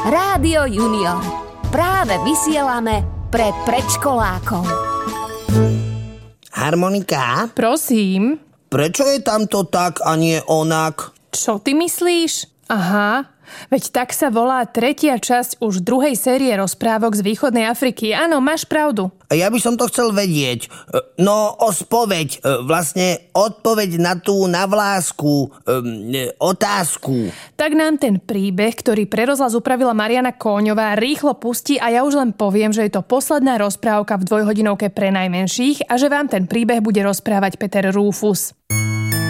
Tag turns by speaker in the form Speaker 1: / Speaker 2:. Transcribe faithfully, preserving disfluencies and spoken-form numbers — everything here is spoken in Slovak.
Speaker 1: Rádio Junior. Práve vysielame pre predškolákov.
Speaker 2: Harmonika?
Speaker 3: Prosím.
Speaker 2: Prečo je tamto tak a nie onak?
Speaker 3: Čo ty myslíš? Aha, veď tak sa volá tretia časť už druhej série rozprávok z východnej Afriky. Áno, máš pravdu.
Speaker 2: Ja by som to chcel vedieť. No, o spoveď, vlastne odpoveď na tú navlásku, otázku.
Speaker 3: Tak nám ten príbeh, ktorý pre rozhlas upravila Mariana Kóňová, rýchlo pustí a ja už len poviem, že je to posledná rozprávka v dvojhodinovke pre najmenších a že vám ten príbeh bude rozprávať Peter Rúfus.